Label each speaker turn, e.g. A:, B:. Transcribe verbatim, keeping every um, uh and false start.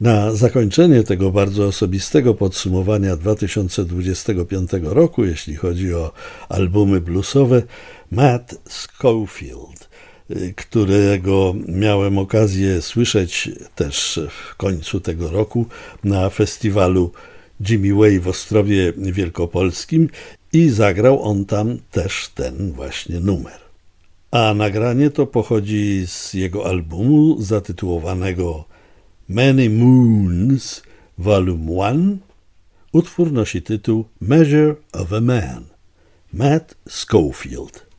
A: Na zakończenie tego bardzo osobistego podsumowania dwa tysiące dwudziestego piątego roku, jeśli chodzi o albumy bluesowe, Matt Schofield, którego miałem okazję słyszeć też w końcu tego roku na festiwalu Jimmy Way w Ostrowie Wielkopolskim i zagrał on tam też ten właśnie numer. A nagranie to pochodzi z jego albumu zatytułowanego Many Moons Volume jeden. Utwór nosi tytuł Measure of a Man. Matt Schofield.